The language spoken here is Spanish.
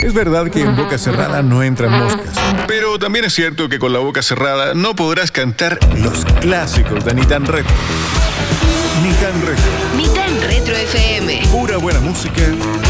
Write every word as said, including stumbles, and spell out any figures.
Es verdad que en boca cerrada no entran moscas, pero también es cierto que con la boca cerrada no podrás cantar los clásicos de Ni Tan Retro. Ni Tan Retro. Ni Tan Retro F M. Pura buena música